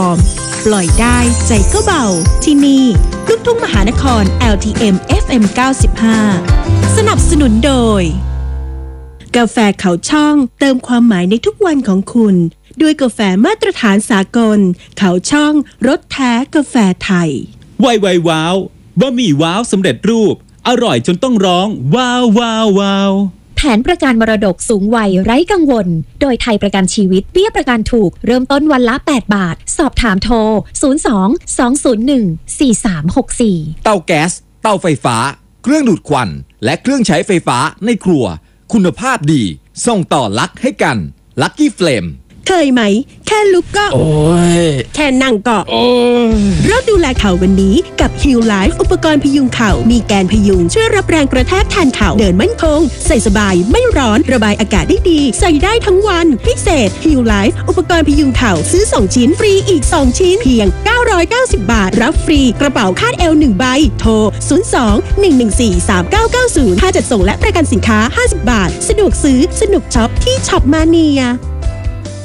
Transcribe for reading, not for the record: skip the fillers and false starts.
ปล่อยได้ใจก็เบาที่นี่ลูกทุ่งมหานคร LTM FM 95 สนับสนุนโดยกาแฟเขาช่องเติมความหมายในทุกวันของคุณด้วยกาแฟมาตรฐานสากลเขาช่องรสแท้กาแฟไทยไวว้าวบะหมี่ว้าวสำเร็จรูปอร่อยจนต้องร้องว้าวว้าวว้าวแผนประกันมรดกสูงวัยไร้กังวลโดยไทยประกันชีวิตเบี้ยประกันถูกเริ่มต้นวันละ8 บาทสอบถามโทร02-201-4364 เตาแก๊สเตาไฟฟ้าเครื่องดูดควันและเครื่องใช้ไฟฟ้าในครัวคุณภาพดีส่งต่อลักให้กันลัคกี้เฟลมเคยไหมแค่ลุกก็โอ้ยแค่นั่งก็โอ้ยเริ่มดูแลเข่าวันนี้กับ Heal Life อุปกรณ์พยุงเข่ามีแกนพยุงช่วยรับแรงกระแทกแทนเข่าเดินมั่นคงใส่สบายไม่ร้อนระบายอากาศได้ดีใส่ได้ทั้งวันพิเศษ Heal Life อุปกรณ์พยุงเข่าซื้อ2ชิ้นฟรีอีก2ชิ้นเพียง990 บาทรับฟรีกระเป๋าคาดเอว1ใบโทร02-114-3990ค่าจัดส่งและประกันสินค้า50 บาทสะดวกซื้อสนุกช็อปที่ช็อปมาเนีย